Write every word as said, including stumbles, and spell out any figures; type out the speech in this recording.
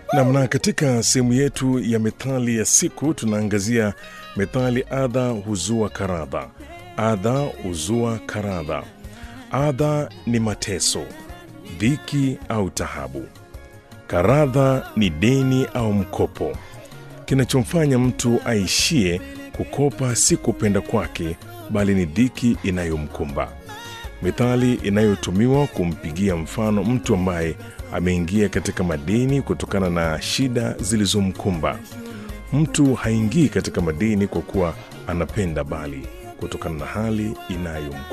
Namna katika sehemu yetu ya methali ya siku tunaangazia methali adha huzua karadha. Adha huzua karadha. Adha ni mateso, dhiki au tahabu. Karadha ni deni au mkopo. Kinachomfanya mtu aishie kukopa si kupenda kwake, bali ni dhiki inayomkumba. Methali inayotumiwa kumpigia mfano mtu ambaye ameingia katika madeni kutokana na shida zilizomkumba. Mtu haingii katika madeni kwa kuwa anapenda, bali kutokana na hali inayomkumba.